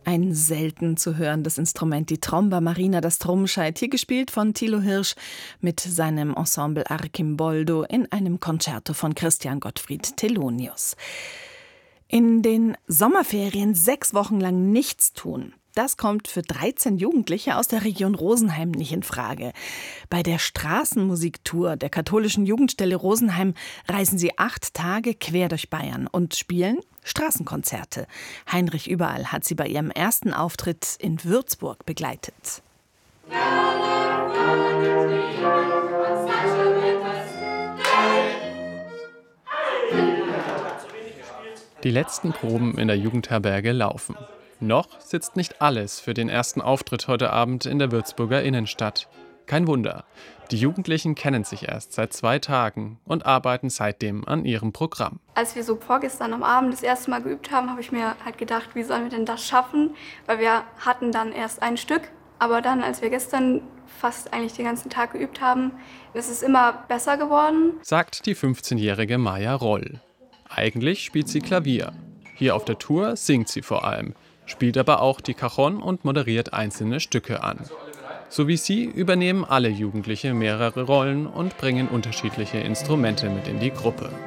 Ein selten zu hörendes Instrument, die Tromba Marina, das Tromscheit, hier gespielt von Thilo Hirsch mit seinem Ensemble Archimboldo in einem Concerto von Christian Gottfried Thelonius. In den Sommerferien 6 Wochen lang nichts tun. Das kommt für 13 Jugendliche aus der Region Rosenheim nicht in Frage. Bei der Straßenmusiktour der katholischen Jugendstelle Rosenheim reisen sie 8 Tage quer durch Bayern und spielen Straßenkonzerte. Heinrich Überall hat sie bei ihrem ersten Auftritt in Würzburg begleitet. Die letzten Proben in der Jugendherberge laufen. Noch sitzt nicht alles für den ersten Auftritt heute Abend in der Würzburger Innenstadt. Kein Wunder, die Jugendlichen kennen sich erst seit 2 Tagen und arbeiten seitdem an ihrem Programm. Als wir so vorgestern am Abend das erste Mal geübt haben, habe ich mir halt gedacht, wie sollen wir denn das schaffen? Weil wir hatten dann erst ein Stück, aber dann, als wir gestern fast eigentlich den ganzen Tag geübt haben, ist es immer besser geworden. Sagt die 15-jährige Maja Roll. Eigentlich spielt sie Klavier. Hier auf der Tour singt sie vor allem, spielt aber auch die Cajon und moderiert einzelne Stücke an. So wie sie übernehmen alle Jugendliche mehrere Rollen und bringen unterschiedliche Instrumente mit in die Gruppe.